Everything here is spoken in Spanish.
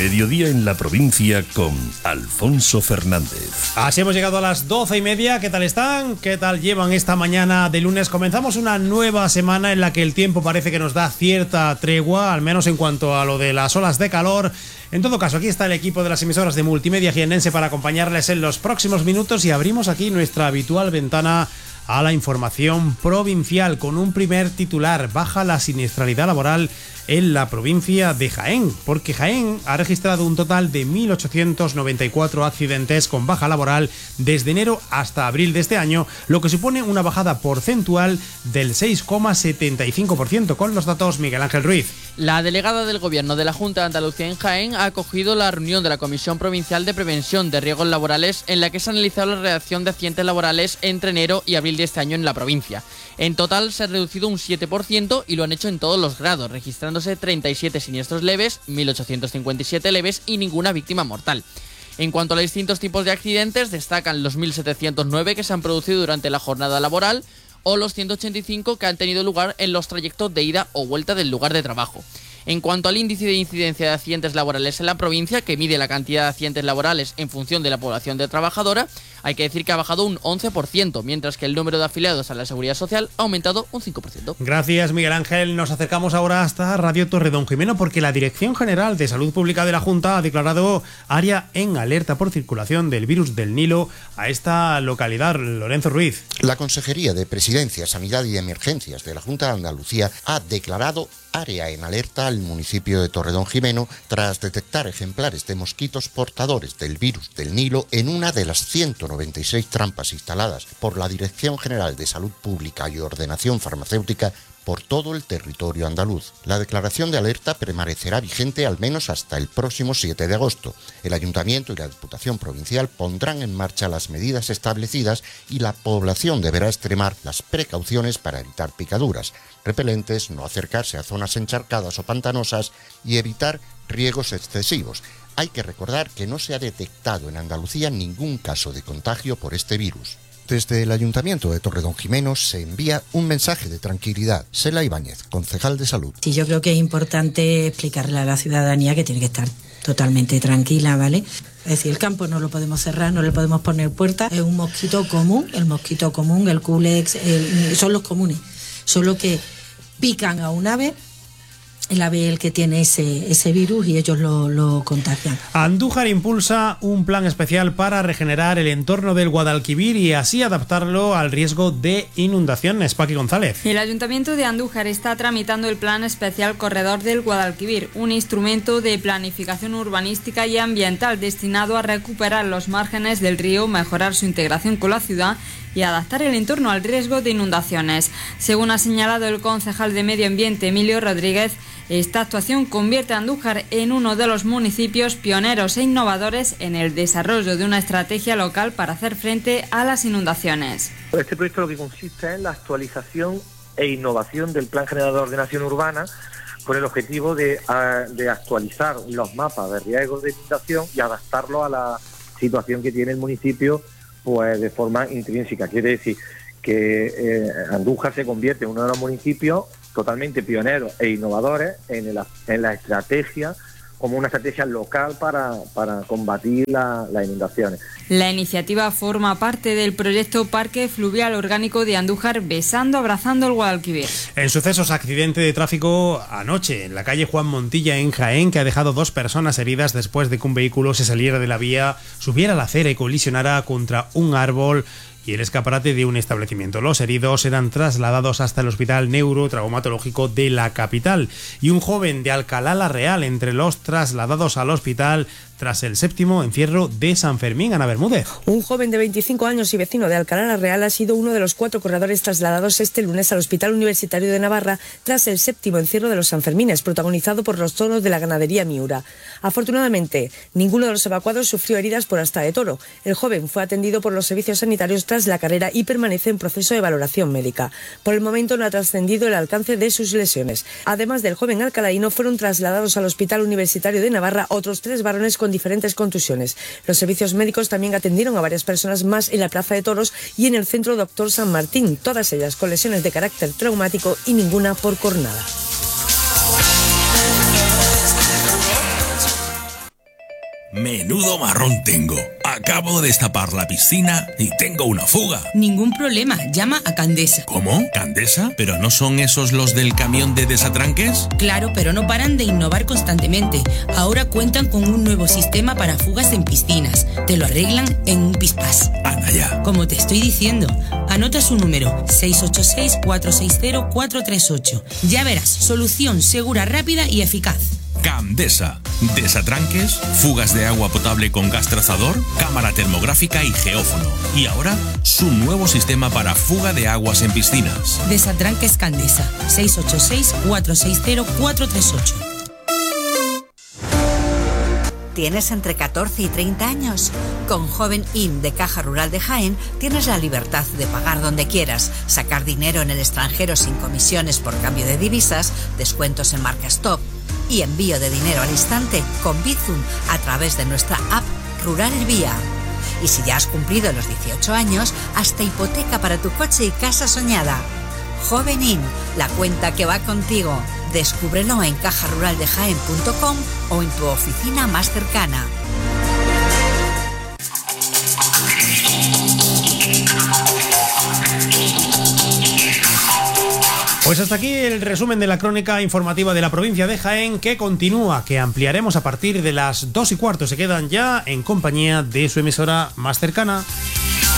Mediodía en la provincia con Alfonso Fernández. Así hemos llegado a las 12:30. ¿Qué tal están? ¿Qué tal llevan esta mañana de lunes? Comenzamos una nueva semana en la que el tiempo parece que nos da cierta tregua, al menos en cuanto a lo de las olas de calor. En todo caso, aquí está el equipo de las emisoras de Multimedia Jiennense para acompañarles en los próximos minutos y abrimos aquí nuestra habitual ventana a la información provincial con un primer titular: baja la siniestralidad laboral en la provincia de Jaén, porque Jaén ha registrado un total de 1.894 accidentes con baja laboral desde enero hasta abril de este año, lo que supone una bajada porcentual del 6,75%. Con los datos, Miguel Ángel Ruiz. La delegada del Gobierno de la Junta de Andalucía en Jaén ha acogido la reunión de la Comisión Provincial de Prevención de Riesgos Laborales en la que se ha analizado la reacción de accidentes laborales entre enero y abril de este año en la provincia. En total se ha reducido un 7% y lo han hecho en todos los grados, registrándose 37 siniestros leves, 1.857 leves y ninguna víctima mortal. En cuanto a los distintos tipos de accidentes, destacan los 1.709 que se han producido durante la jornada laboral o los 185 que han tenido lugar en los trayectos de ida o vuelta del lugar de trabajo. En cuanto al índice de incidencia de accidentes laborales en la provincia, que mide la cantidad de accidentes laborales en función de la población de trabajadora, hay que decir que ha bajado un 11%, mientras que el número de afiliados a la Seguridad Social ha aumentado un 5%. Gracias, Miguel Ángel. Nos acercamos ahora hasta Radio Torredonjimeno porque la Dirección General de Salud Pública de la Junta ha declarado área en alerta por circulación del virus del Nilo a esta localidad. Lorenzo Ruiz. La Consejería de Presidencia, Sanidad y Emergencias de la Junta de Andalucía ha declarado área en alerta al municipio de Torredonjimeno tras detectar ejemplares de mosquitos portadores del virus del Nilo en una de las 196 trampas instaladas por la Dirección General de Salud Pública y Ordenación Farmacéutica por todo el territorio andaluz. La declaración de alerta permanecerá vigente al menos hasta el próximo 7 de agosto. El Ayuntamiento y la Diputación Provincial pondrán en marcha las medidas establecidas y la población deberá extremar las precauciones para evitar picaduras, repelentes, no acercarse a zonas encharcadas o pantanosas y evitar riegos excesivos. Hay que recordar que no se ha detectado en Andalucía ningún caso de contagio por este virus. Desde el Ayuntamiento de Torredonjimeno se envía un mensaje de tranquilidad. Sela Ibáñez, concejal de Salud. Sí, yo creo que es importante explicarle a la ciudadanía que tiene que estar totalmente tranquila, ¿vale? Es decir, el campo no lo podemos cerrar, no le podemos poner puertas. Es un mosquito común, el culex, son los comunes. Solo que pican a un ave. El ave el que tiene ese virus y ellos lo contagian. Andújar impulsa un plan especial para regenerar el entorno del Guadalquivir y así adaptarlo al riesgo de inundaciones. Paqui González. El Ayuntamiento de Andújar está tramitando el Plan Especial Corredor del Guadalquivir, un instrumento de planificación urbanística y ambiental destinado a recuperar los márgenes del río, mejorar su integración con la ciudad y adaptar el entorno al riesgo de inundaciones. Según ha señalado el concejal de Medio Ambiente, Emilio Rodríguez, esta actuación convierte a Andújar en uno de los municipios pioneros e innovadores en el desarrollo de una estrategia local para hacer frente a las inundaciones. Este proyecto lo que consiste en la actualización e innovación del Plan General de Ordenación Urbana con el objetivo de actualizar los mapas de riesgos de inundación y adaptarlo a la situación que tiene el municipio pues de forma intrínseca. Quiere decir que Andújar se convierte en uno de los municipios totalmente pioneros e innovadores en la estrategia, como una estrategia local para combatir las inundaciones. La iniciativa forma parte del proyecto Parque Fluvial Orgánico de Andújar, besando, abrazando el Guadalquivir. En sucesos, accidente de tráfico anoche en la calle Juan Montilla en Jaén, que ha dejado 2 personas heridas después de que un vehículo se saliera de la vía, subiera a la acera y colisionara contra un árbol y el escaparate de un establecimiento. Los heridos eran trasladados hasta el Hospital Neurotraumatológico de la capital y un joven de Alcalá la Real entre los trasladados al hospital tras el 7º encierro de San Fermín. Ana Bermúdez. Un joven de 25 años y vecino de Alcalá la Real ha sido uno de los 4 corredores trasladados este lunes al Hospital Universitario de Navarra tras el 7º encierro de los Sanfermines, protagonizado por los toros de la ganadería Miura. Afortunadamente, ninguno de los evacuados sufrió heridas por asta de toro. El joven fue atendido por los servicios sanitarios tras la carrera y permanece en proceso de valoración médica. Por el momento no ha trascendido el alcance de sus lesiones. Además del joven alcalaíno, fueron trasladados al Hospital Universitario de Navarra otros 3 varones con diferentes contusiones. Los servicios médicos también atendieron a varias personas más en la Plaza de Toros y en el Centro Doctor San Martín, todas ellas con lesiones de carácter traumático y ninguna por cornada. Menudo marrón tengo. Acabo de destapar la piscina y tengo una fuga. Ningún problema, llama a Candesa. ¿Cómo? ¿Candesa? ¿Pero no son esos los del camión de desatranques? Claro, pero no paran de innovar constantemente. Ahora cuentan con un nuevo sistema para fugas en piscinas. Te lo arreglan en un pispás. Anda ya. Como te estoy diciendo, anota su número, 686-460-438. Ya verás, solución segura, rápida y eficaz. Candesa. Desatranques, fugas de agua potable con gas trazador, cámara termográfica y geófono. Y ahora, su nuevo sistema para fuga de aguas en piscinas. Desatranques Candesa. 686-460-438. ¿Tienes entre 14 y 30 años? Con Joven In de Caja Rural de Jaén tienes la libertad de pagar donde quieras, sacar dinero en el extranjero sin comisiones por cambio de divisas, descuentos en marcas top y envío de dinero al instante con Bizum a través de nuestra app Rural El Vía. Y si ya has cumplido los 18 años, hasta hipoteca para tu coche y casa soñada. Joven In, la cuenta que va contigo. Descúbrelo en cajaruraldejaen.com o en tu oficina más cercana. Pues hasta aquí el resumen de la crónica informativa de la provincia de Jaén, que continúa, que ampliaremos a partir de las 2:15. Se quedan ya en compañía de su emisora más cercana.